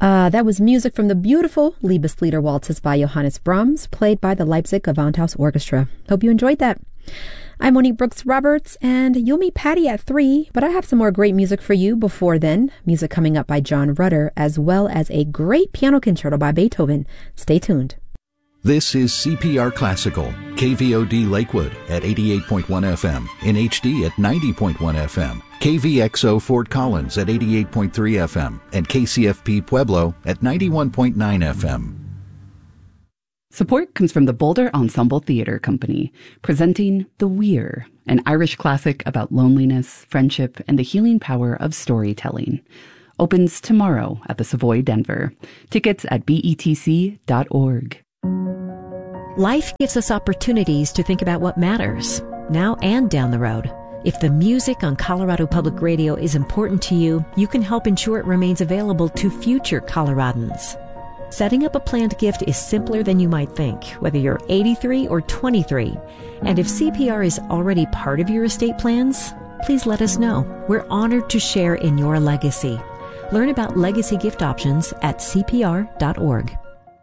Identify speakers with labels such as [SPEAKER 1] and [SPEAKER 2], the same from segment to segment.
[SPEAKER 1] That was music from the beautiful Liebeslieder waltzes by Johannes Brahms, played by the Leipzig Gewandhaus Orchestra. Hope you enjoyed that. I'm Monique Brooks Roberts, and you'll meet Patty at 3, but I have some more great music for you before then. Music coming up by John Rutter, as well as a great piano concerto by Beethoven. Stay tuned.
[SPEAKER 2] This is CPR Classical, KVOD Lakewood at 88.1 FM, in HD at 90.1 FM, KVXO Fort Collins at 88.3 FM, and KCFP Pueblo at 91.9 FM.
[SPEAKER 3] Support comes from the Boulder Ensemble Theatre Company, presenting The Weir, an Irish classic about loneliness, friendship, and the healing power of storytelling. Opens tomorrow at the Savoy Denver. Tickets at betc.org.
[SPEAKER 4] Life gives us opportunities to think about what matters, now and down the road. If the music on Colorado Public Radio is important to you, you can help ensure it remains available to future Coloradans. Setting up a planned gift is simpler than you might think, whether you're 83 or 23. And if CPR is already part of your estate plans, please let us know. We're honored to share in your legacy. Learn about legacy gift options at cpr.org.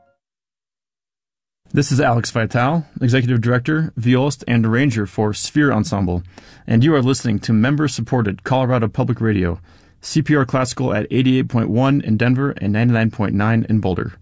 [SPEAKER 5] This is Alex Vital, Executive Director, Violist, and Arranger for Sphere Ensemble, and you are listening to member-supported Colorado Public Radio, CPR Classical at 88.1 in Denver and 99.9 in Boulder.